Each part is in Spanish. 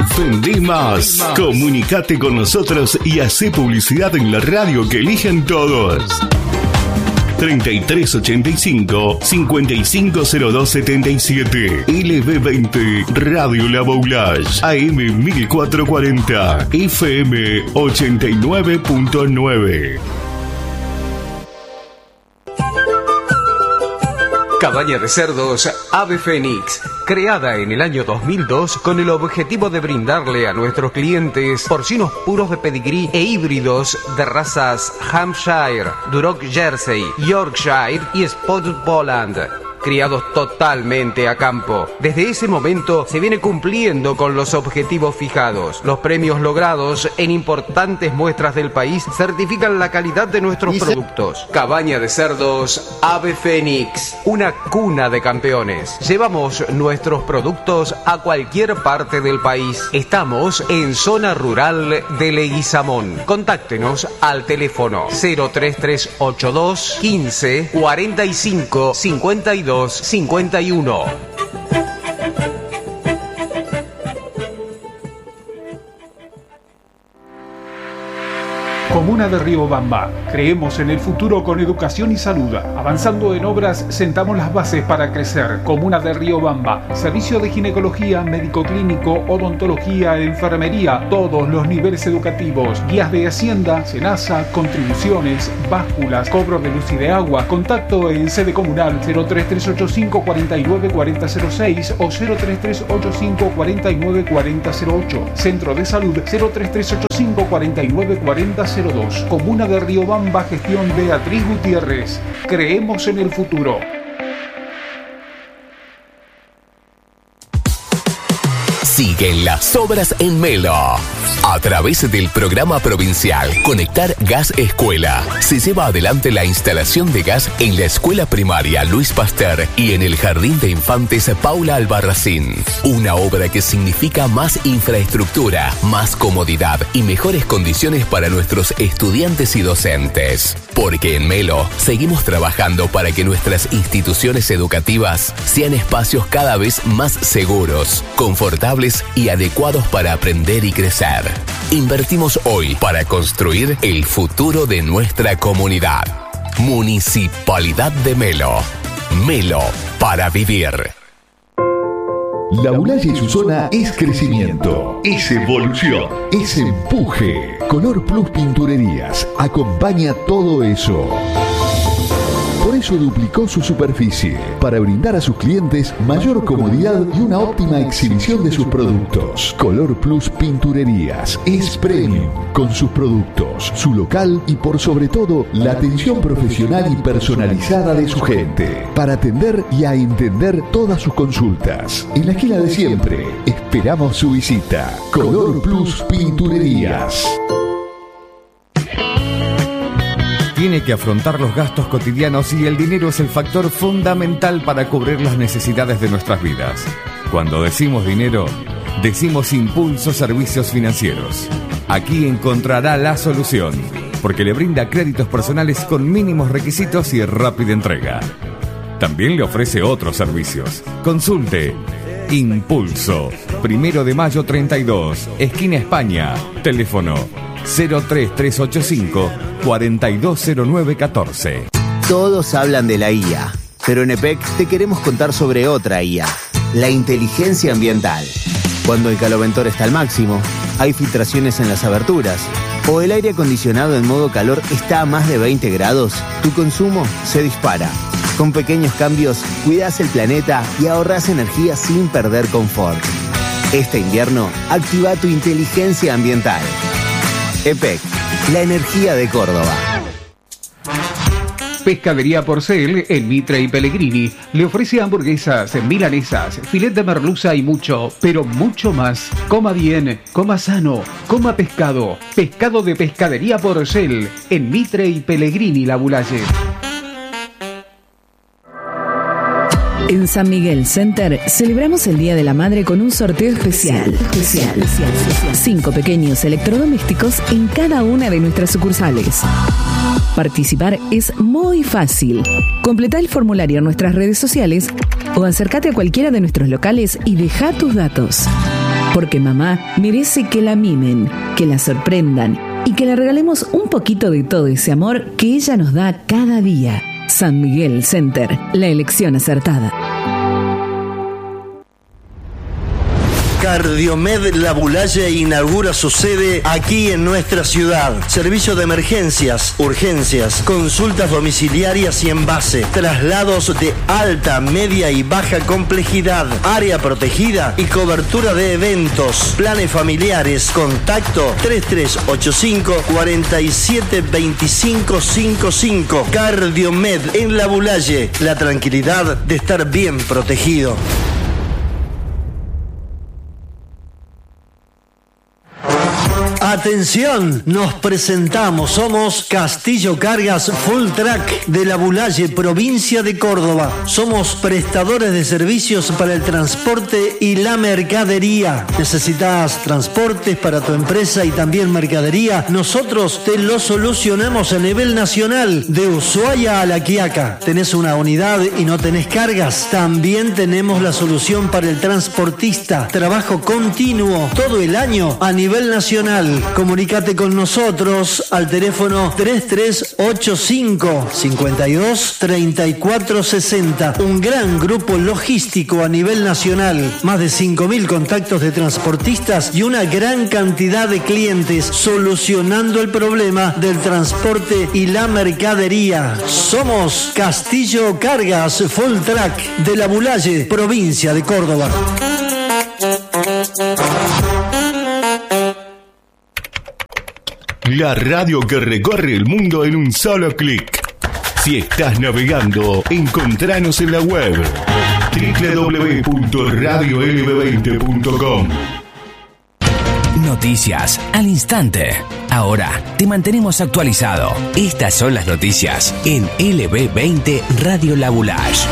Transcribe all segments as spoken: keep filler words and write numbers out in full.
Vendí más. Comunicate con nosotros y hacé publicidad en la radio que eligen todos. treinta y tres ochenta y cinco, cincuenta y cinco cero dos setenta y siete. L B veinte Radio La Boulage. A M mil cuatrocientos cuarenta. F M ochenta y nueve punto nueve. Cabaña de cerdos Ave Fénix, creada en el año dos mil dos con el objetivo de brindarle a nuestros clientes porcinos puros de pedigrí e híbridos de razas Hampshire, Duroc Jersey, Yorkshire y Spotted Poland, criados totalmente a campo. Desde ese momento se viene cumpliendo con los objetivos fijados. Los premios logrados en importantes muestras del país certifican la calidad de nuestros productos. Cabaña de cerdos Ave Fénix, una cuna de campeones. Llevamos nuestros productos a cualquier parte del país. Estamos en zona rural de Leguizamón. Contáctenos al teléfono cero tres tres ocho dos quince cuarenta y cinco cincuenta y dos cincuenta y uno. Comuna de Riobamba. Creemos en el futuro con educación y salud. Avanzando en obras, sentamos las bases para crecer. Comuna de Riobamba. Servicio de ginecología, médico clínico, odontología, enfermería, todos los niveles educativos. Guías de Hacienda, Senasa, contribuciones, básculas, cobro de luz y de agua. Contacto en sede comunal cero tres tres ocho cinco cuatro nueve cuatro cero cero seis o cero tres tres ocho cinco cuatro nueve cuatro cero ocho. Centro de Salud cero tres tres ocho cinco cuatro nueve cuatro cero dos. Comuna de Riobamba, gestión Beatriz Gutiérrez. Creemos en el futuro. Siguen las obras en Melo. A través del programa provincial Conectar Gas Escuela, se lleva adelante la instalación de gas en la escuela primaria Luis Pasteur y en el jardín de infantes Paula Albarracín. Una obra que significa más infraestructura, más comodidad y mejores condiciones para nuestros estudiantes y docentes. Porque en Melo seguimos trabajando para que nuestras instituciones educativas sean espacios cada vez más seguros, confortables y adecuados para aprender y crecer. Invertimos hoy para construir el futuro de nuestra comunidad. Municipalidad de Melo. Melo para vivir. La Boulage y su zona es crecimiento, es evolución, es empuje. Color Plus Pinturerías acompaña todo eso. Por eso duplicó su superficie, para brindar a sus clientes mayor comodidad y una óptima exhibición de sus productos. Color Plus Pinturerías es premium, con sus productos, su local y por sobre todo la atención profesional y personalizada de su gente, para atender y a entender todas sus consultas. En la esquina de siempre, esperamos su visita. Color Plus Pinturerías. Tiene que afrontar los gastos cotidianos y el dinero es el factor fundamental para cubrir las necesidades de nuestras vidas. Cuando decimos dinero, decimos Impulso Servicios Financieros. Aquí encontrará la solución, porque le brinda créditos personales con mínimos requisitos y rápida entrega. También le ofrece otros servicios. Consulte Impulso, Primero de Mayo treinta y dos, esquina España. Teléfono cero tres tres ocho cinco cuatro dos cero nueve uno cuatro. Todos hablan de la I A, pero en E P E C te queremos contar sobre otra I A, la inteligencia ambiental. Cuando el caloventor está al máximo, hay filtraciones en las aberturas, o el aire acondicionado en modo calor está a más de veinte grados, tu consumo se dispara. Con pequeños cambios, cuidas el planeta y ahorras energía sin perder confort. Este invierno, activa tu inteligencia ambiental. E P E C, la energía de Córdoba. Pescadería Porcel en Mitre y Pellegrini le ofrece hamburguesas, milanesas, filet de merluza y mucho, pero mucho más. Coma bien, coma sano, coma pescado. Pescado de Pescadería Porcel en Mitre y Pellegrini, La Boulage. En San Miguel Center celebramos el Día de la Madre con un sorteo especial. especial. Cinco pequeños electrodomésticos en cada una de nuestras sucursales. Participar es muy fácil. Completá el formulario en nuestras redes sociales o acércate a cualquiera de nuestros locales y deja tus datos. Porque mamá merece que la mimen, que la sorprendan y que le regalemos un poquito de todo ese amor que ella nos da cada día. San Miguel Center, la elección acertada. Cardiomed Labulaye inaugura su sede aquí en nuestra ciudad. Servicio de emergencias, urgencias, consultas domiciliarias y en base, traslados de alta, media y baja complejidad, área protegida y cobertura de eventos, planes familiares. Contacto tres tres ocho cinco, cuatro siete dos cinco cinco cinco. Cardiomed en Labulaye, la tranquilidad de estar bien protegido. Atención, nos presentamos, somos Castillo Cargas Full Track de Labulaye, provincia de Córdoba. Somos prestadores de servicios para el transporte y la mercadería. ¿Necesitas transportes para tu empresa y también mercadería? Nosotros te lo solucionamos a nivel nacional, de Ushuaia a La Quiaca. ¿Tenés una unidad y no tenés cargas? También tenemos la solución para el transportista. Trabajo continuo todo el año a nivel nacional. Comunícate con nosotros al teléfono tres tres ocho cinco, cinco dos, tres cuatro seis cero. Un gran grupo logístico a nivel nacional. Más de cinco mil contactos de transportistas y una gran cantidad de clientes solucionando el problema del transporte y la mercadería. Somos Castillo Cargas Full Track de Labulaye, provincia de Córdoba. La radio que recorre el mundo en un solo clic. Si estás navegando, encontranos en la web doble u doble u doble u punto radio l b veinte punto com. Noticias al instante. Ahora te mantenemos actualizado. Estas son las noticias en L B veinte Radio Labulaye.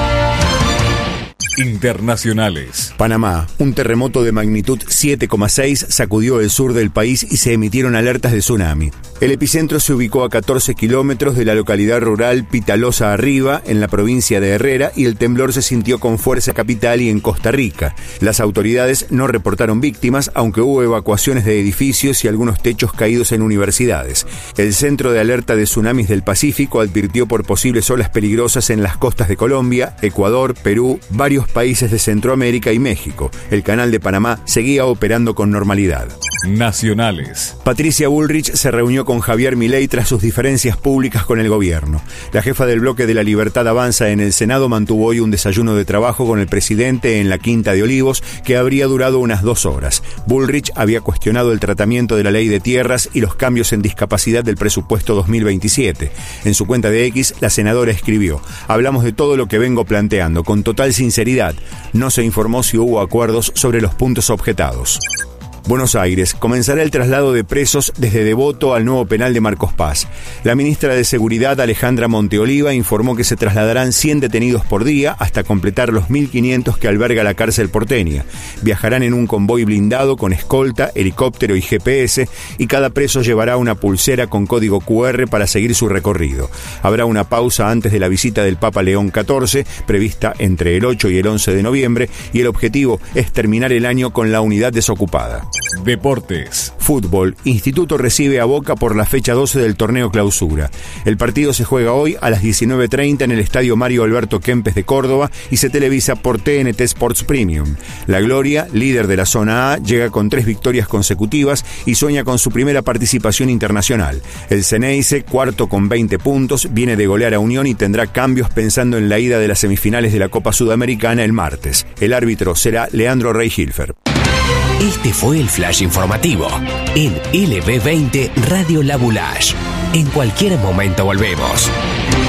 Internacionales. Panamá. Un terremoto de magnitud siete coma seis sacudió el sur del país y se emitieron alertas de tsunami. El epicentro se ubicó a catorce kilómetros de la localidad rural Pitalosa Arriba, en la provincia de Herrera, y el temblor se sintió con fuerza capital y en Costa Rica. Las autoridades no reportaron víctimas, aunque hubo evacuaciones de edificios y algunos techos caídos en universidades. El Centro de Alerta de Tsunamis del Pacífico advirtió por posibles olas peligrosas en las costas de Colombia, Ecuador, Perú, varios países de Centroamérica y México. El Canal de Panamá seguía operando con normalidad. Nacionales. Patricia Bullrich se reunió con Javier Milei tras sus diferencias públicas con el gobierno. La jefa del bloque de la Libertad Avanza en el Senado mantuvo hoy un desayuno de trabajo con el presidente en la Quinta de Olivos que habría durado unas dos horas. Bullrich había cuestionado el tratamiento de la ley de tierras y los cambios en discapacidad del presupuesto dos mil veintisiete. En su cuenta de X, la senadora escribió: "Hablamos de todo lo que vengo planteando, con total sinceridad. No se informó si hubo acuerdos sobre los puntos objetados". Buenos Aires. Comenzará el traslado de presos desde Devoto al nuevo penal de Marcos Paz. La ministra de Seguridad, Alejandra Monteoliva, informó que se trasladarán cien detenidos por día hasta completar los mil quinientos que alberga la cárcel porteña. Viajarán en un convoy blindado con escolta, helicóptero y G P S, y cada preso llevará una pulsera con código Q R para seguir su recorrido. Habrá una pausa antes de la visita del Papa León catorce, prevista entre el ocho y el once de noviembre, y el objetivo es terminar el año con la unidad desocupada. Deportes. Fútbol. Instituto recibe a Boca por la fecha doce del torneo Clausura. El partido se juega hoy a las diecinueve treinta en el Estadio Mario Alberto Kempes de Córdoba y se televisa por T N T Sports Premium. La Gloria, líder de la zona A, llega con tres victorias consecutivas y sueña con su primera participación internacional. El Ceneice, cuarto con veinte puntos, viene de golear a Unión y tendrá cambios pensando en la ida de las semifinales de la Copa Sudamericana el martes. El árbitro será Leandro Rey-Hilfer. Este fue el flash informativo en L B veinte Radio Labulaye. En cualquier momento volvemos.